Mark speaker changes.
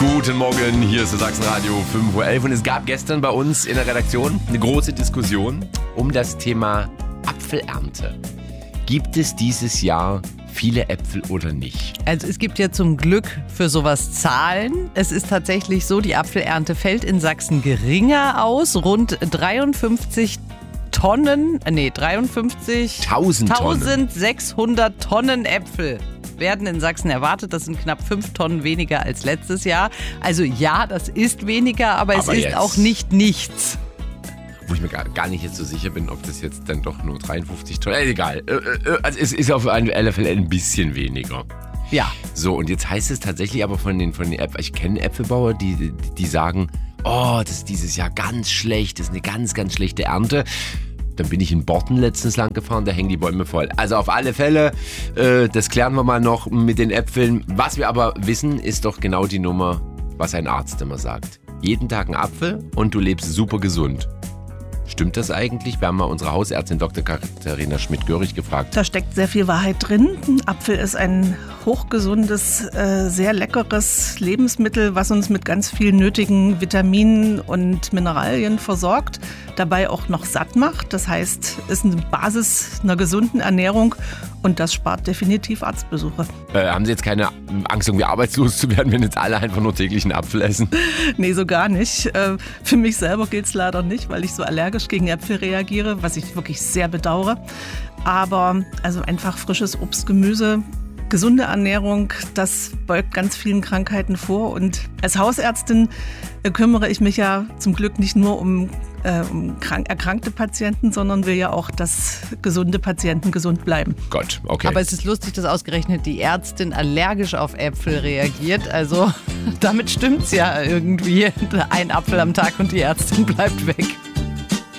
Speaker 1: Guten Morgen, hier ist das Sachsenradio 5.11 Uhr und es gab gestern bei uns in der Redaktion eine große Diskussion um das Thema Apfelernte. Gibt es dieses Jahr viele Äpfel oder nicht?
Speaker 2: Also es gibt ja zum Glück für sowas Zahlen. Es ist tatsächlich so, die Apfelernte fällt in Sachsen geringer aus. Rund 53.600 Tonnen Äpfel werden in Sachsen erwartet. Das sind knapp 5 Tonnen weniger als letztes Jahr. Also ja, das ist weniger, aber es ist auch nicht nichts.
Speaker 1: Wo ich mir gar nicht jetzt so sicher bin, ob das jetzt dann doch nur 53 Tonnen... egal. Also es ist auf alle Fälle ein bisschen weniger.
Speaker 2: Ja.
Speaker 1: So, und jetzt heißt es tatsächlich aber von den Äpfeln... Ich kenne Äpfelbauer, die sagen, oh, das ist dieses Jahr ganz schlecht, das ist eine ganz, ganz schlechte Ernte. Dann bin ich in Borten letztens lang gefahren, da hängen die Bäume voll. Also auf alle Fälle, das klären wir mal noch mit den Äpfeln. Was wir aber wissen, ist doch genau die Nummer, was ein Arzt immer sagt. Jeden Tag ein Apfel und du lebst super gesund. Stimmt das eigentlich? Wir haben mal unsere Hausärztin Dr. Katharina Schmidt-Görig gefragt.
Speaker 3: Da steckt sehr viel Wahrheit drin. Ein Apfel ist ein hochgesundes, sehr leckeres Lebensmittel, was uns mit ganz vielen nötigen Vitaminen und Mineralien versorgt, dabei auch noch satt macht. Das heißt, ist eine Basis einer gesunden Ernährung und das spart definitiv Arztbesuche.
Speaker 1: Haben Sie jetzt keine Angst, irgendwie arbeitslos zu werden, wenn jetzt alle einfach nur täglich einen Apfel essen?
Speaker 3: Nee, so gar nicht. Für mich selber gilt es leider nicht, weil ich so allergisch gegen Äpfel reagiere, was ich wirklich sehr bedauere. Aber also einfach frisches Obst, Gemüse, gesunde Ernährung, das beugt ganz vielen Krankheiten vor. Und als Hausärztin kümmere ich mich ja zum Glück nicht nur um erkrankte Patienten, sondern will ja auch, dass gesunde Patienten gesund bleiben.
Speaker 1: Gott, okay.
Speaker 2: Aber es ist lustig, dass ausgerechnet die Ärztin allergisch auf Äpfel reagiert. Also damit stimmt's ja irgendwie. Ein Apfel am Tag und die Ärztin bleibt weg.